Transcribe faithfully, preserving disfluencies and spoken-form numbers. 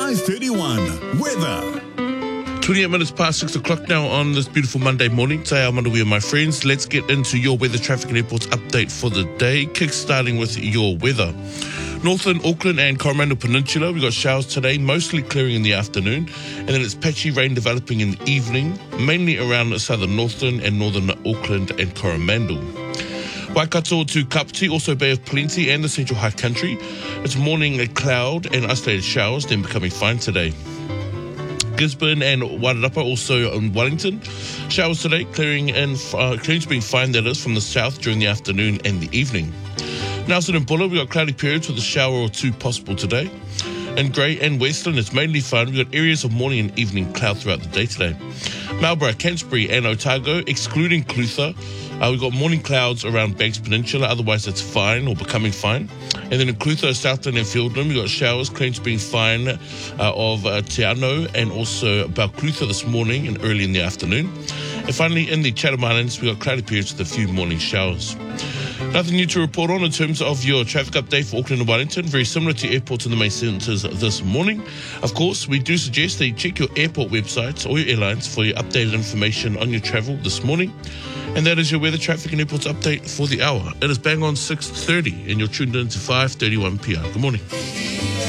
five thirty-one. Weather. twenty-eight minutes past six o'clock now on this beautiful Monday morning. Te ao manuia, my friends. Let's get into your weather, traffic and airports update for the day. Kick-starting with your weather. Northern Auckland and Coromandel Peninsula, we've got showers today, mostly clearing in the afternoon, and then it's patchy rain developing in the evening, mainly around southern Northern and northern Auckland and Coromandel. Waikato to Kapiti, also Bay of Plenty and the Central High Country. It's morning a cloud and isolated showers, then becoming fine today. Gisborne and Wairarapa, also in Wellington. Showers today, clearing and uh, clearing's being fine, that is, from the south during the afternoon and the evening. Nelson and Buller, we've got cloudy periods with a shower or two possible today. In Grey and Westland, it's mainly fun. We've got areas of morning and evening cloud throughout the day today. Marlborough, Canterbury and Otago, excluding Clutha, uh, we've got morning clouds around Banks Peninsula, otherwise it's fine or becoming fine. And then in Clutha, Southland and Fiordland, we've got showers, clearance being fine uh, of uh, Te Anau and also about Clutha this morning and early in the afternoon. And finally, in the Chatham Islands, we've got cloudy periods with a few morning showers. Nothing new to report on in terms of your traffic update for Auckland and Wellington. Very similar to airports in the main centres this morning. Of course, we do suggest that you check your airport websites or your airlines for your updated information on your travel this morning. And that is your weather, traffic and airports update for the hour. It is bang on six thirty and you're tuned in to five thirty-one p m. Good morning.